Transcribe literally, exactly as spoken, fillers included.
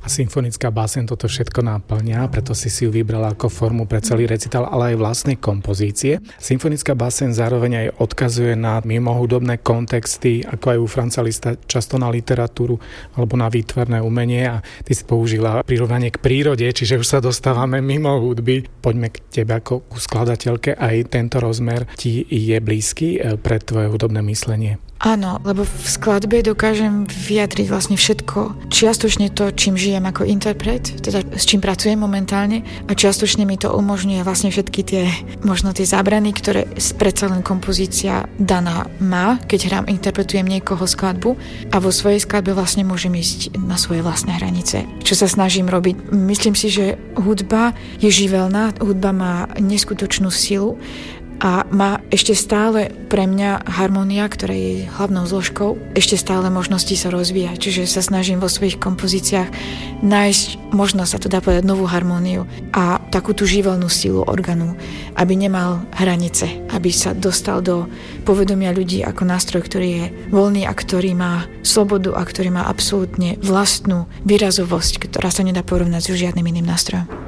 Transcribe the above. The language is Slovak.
A symfonická báseň toto všetko náplňa, preto si si ju vybrala ako formu pre celý recital, ale aj vlastnej kompozície. Symfonická báseň zároveň aj odkazuje na mimohudobné kontexty, ako aj u Franza Liszta, často na literatúru alebo na výtvarné umenie, a ty si použila prirovnanie k prírode, čiže už sa dostávame mimo hudby. Poďme k tebe ako ku skladateľke. Aj tento rozmer ti je blízky pre tvoje hudobné myslenie? Áno, lebo v skladbe dokážem vyjadriť vlastne všetko. Čiastočne to, čím žijem ako interpret, teda s čím pracujem momentálne, a čiastočne mi to umožňuje vlastne všetky tie, možno tie zábrany, ktoré predsa len kompozícia daná má, keď hrám, interpretujem niekoho skladbu, a vo svojej skladbe vlastne môžem ísť na svoje vlastné hranice. Čo sa snažím robiť? Myslím si, že hudba je živelná, hudba má neskutočnú silu a má ešte stále pre mňa harmónia, ktorá je hlavnou zložkou, ešte stále možnosti sa rozvíjať. Čiže sa snažím vo svojich kompozíciách nájsť, možno sa to dá povedať, novú harmóniu a takú tú živelnú silu orgánu, aby nemal hranice, aby sa dostal do povedomia ľudí ako nástroj, ktorý je voľný a ktorý má slobodu a ktorý má absolútne vlastnú výrazovosť, ktorá sa nedá porovnať so žiadnym iným nástrojom.